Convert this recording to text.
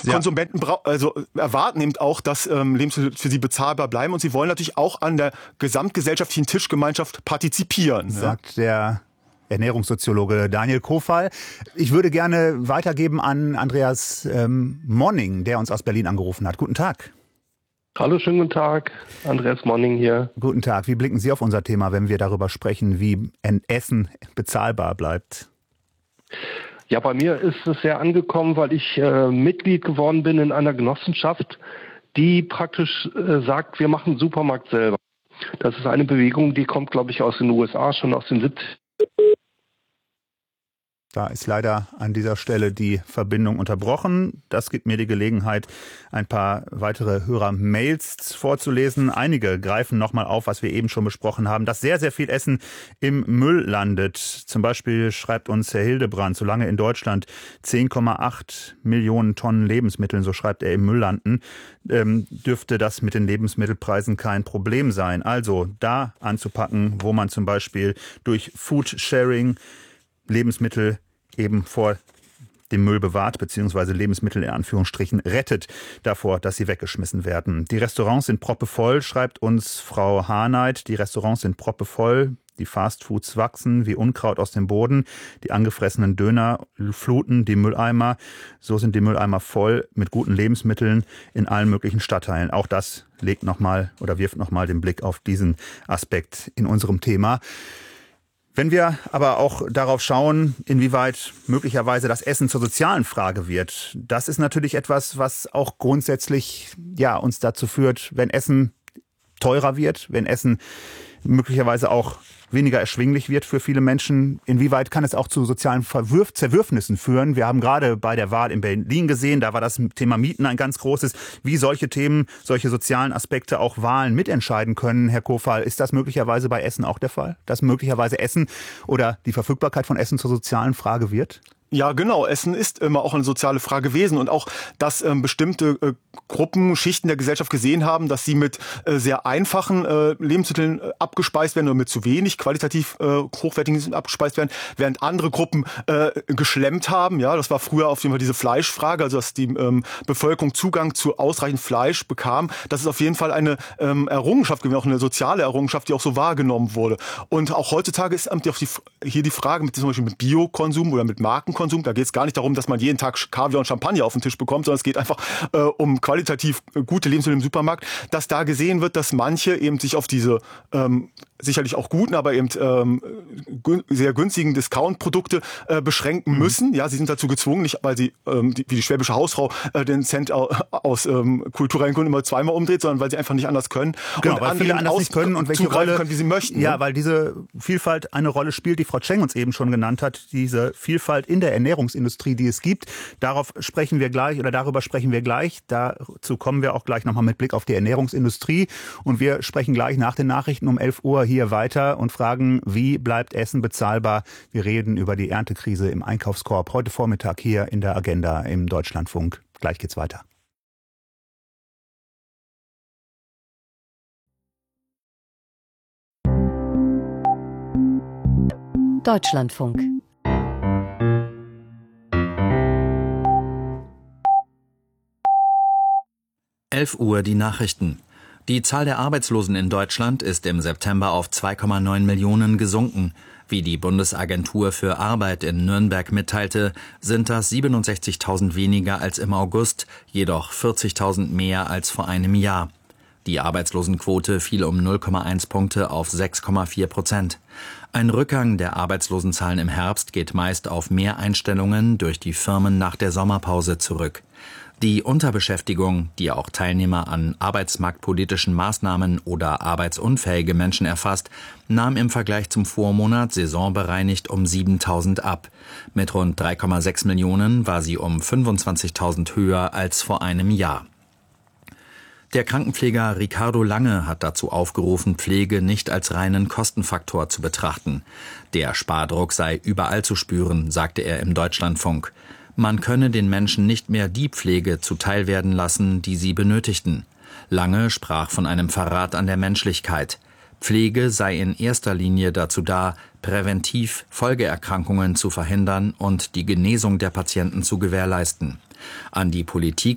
Konsumenten erwarten eben auch, dass Lebensmittel für sie bezahlbar bleiben und sie wollen natürlich auch an der gesamtgesellschaftlichen Tischgemeinschaft partizipieren. Sagt der Ernährungssoziologe Daniel Kofal. Ich würde gerne weitergeben an Andreas Monning, der uns aus Berlin angerufen hat. Guten Tag. Hallo, schönen guten Tag. Andreas Monning hier. Guten Tag. Wie blicken Sie auf unser Thema, wenn wir darüber sprechen, wie Essen bezahlbar bleibt? Ja, bei mir ist es sehr angekommen, weil ich Mitglied geworden bin in einer Genossenschaft, die praktisch sagt, wir machen den Supermarkt selber. Das ist eine Bewegung, die kommt, glaube ich, aus den USA, schon aus den 70ern. Da ist leider an dieser Stelle die Verbindung unterbrochen. Das gibt mir die Gelegenheit, ein paar weitere Hörer-Mails vorzulesen. Einige greifen nochmal auf, was wir eben schon besprochen haben, dass sehr, sehr viel Essen im Müll landet. Zum Beispiel schreibt uns Herr Hildebrand, solange in Deutschland 10,8 Millionen Tonnen Lebensmittel, so schreibt er, im Müll landen, dürfte das mit den Lebensmittelpreisen kein Problem sein. Also da anzupacken, wo man zum Beispiel durch Foodsharing Lebensmittel eben vor dem Müll bewahrt, beziehungsweise Lebensmittel in Anführungsstrichen rettet davor, dass sie weggeschmissen werden. Die Restaurants sind proppevoll, schreibt uns Frau Harnight. Die Restaurants sind proppevoll. Die Fastfoods wachsen wie Unkraut aus dem Boden. Die angefressenen Döner fluten die Mülleimer. So sind die Mülleimer voll mit guten Lebensmitteln in allen möglichen Stadtteilen. Auch das legt nochmal oder wirft nochmal den Blick auf diesen Aspekt in unserem Thema. Wenn wir aber auch darauf schauen, inwieweit möglicherweise das Essen zur sozialen Frage wird, das ist natürlich etwas, was auch grundsätzlich uns dazu führt, wenn Essen teurer wird, wenn Essen möglicherweise auch weniger erschwinglich wird für viele Menschen. Inwieweit kann es auch zu sozialen Zerwürfnissen führen? Wir haben gerade bei der Wahl in Berlin gesehen, da war das Thema Mieten ein ganz großes, wie solche Themen, solche sozialen Aspekte auch Wahlen mitentscheiden können. Herr Kofal, ist das möglicherweise bei Essen auch der Fall? Dass möglicherweise Essen oder die Verfügbarkeit von Essen zur sozialen Frage wird? Ja, genau. Essen ist immer auch eine soziale Frage gewesen und auch, dass bestimmte Gruppen, Schichten der Gesellschaft gesehen haben, dass sie mit sehr einfachen Lebensmitteln abgespeist werden oder mit zu wenig qualitativ hochwertigen Lebensmitteln abgespeist werden, während andere Gruppen geschlemmt haben. Ja, das war früher auf jeden Fall diese Fleischfrage, also dass die Bevölkerung Zugang zu ausreichend Fleisch bekam. Das ist auf jeden Fall eine Errungenschaft gewesen, auch eine soziale Errungenschaft, die auch so wahrgenommen wurde. Und auch heutzutage ist hier die Frage mit zum Beispiel mit Biokonsum oder mit Markenkonsum. Da geht es gar nicht darum, dass man jeden Tag Kaviar und Champagner auf den Tisch bekommt, sondern es geht einfach um qualitativ gute Lebensmittel im Supermarkt, dass da gesehen wird, dass manche eben sich auf diese sicherlich auch guten, aber eben sehr günstigen Discount-Produkte beschränken müssen. Ja, sie sind dazu gezwungen, nicht weil sie wie die schwäbische Hausfrau den Cent aus kulturellen Gründen immer zweimal umdreht, sondern weil sie einfach nicht anders können. Genau, weil viele anders nicht können und welche Rolle können, wie sie möchten. Ja, weil diese Vielfalt eine Rolle spielt, die Frau Tscheng uns eben schon genannt hat, diese Vielfalt in der Ernährungsindustrie, die es gibt. Darüber sprechen wir gleich. Dazu kommen wir auch gleich nochmal mit Blick auf die Ernährungsindustrie. Und wir sprechen gleich nach den Nachrichten um 11 Uhr hier weiter und fragen, wie bleibt Essen bezahlbar? Wir reden über die Erntekrise im Einkaufskorb heute Vormittag hier in der Agenda im Deutschlandfunk. Gleich geht's weiter. Deutschlandfunk. Uhr die Nachrichten. Die Zahl der Arbeitslosen in Deutschland ist im September auf 2,9 Millionen gesunken. Wie die Bundesagentur für Arbeit in Nürnberg mitteilte, sind das 67.000 weniger als im August, jedoch 40.000 mehr als vor einem Jahr. Die Arbeitslosenquote fiel um 0,1 Punkte auf 6,4%. Ein Rückgang der Arbeitslosenzahlen im Herbst geht meist auf mehr Einstellungen durch die Firmen nach der Sommerpause zurück. Die Unterbeschäftigung, die auch Teilnehmer an arbeitsmarktpolitischen Maßnahmen oder arbeitsunfähige Menschen erfasst, nahm im Vergleich zum Vormonat saisonbereinigt um 7.000 ab. Mit rund 3,6 Millionen war sie um 25.000 höher als vor einem Jahr. Der Krankenpfleger Ricardo Lange hat dazu aufgerufen, Pflege nicht als reinen Kostenfaktor zu betrachten. Der Spardruck sei überall zu spüren, sagte er im Deutschlandfunk. Man könne den Menschen nicht mehr die Pflege zuteil werden lassen, die sie benötigten. Lange sprach von einem Verrat an der Menschlichkeit. Pflege sei in erster Linie dazu da, präventiv Folgeerkrankungen zu verhindern und die Genesung der Patienten zu gewährleisten. An die Politik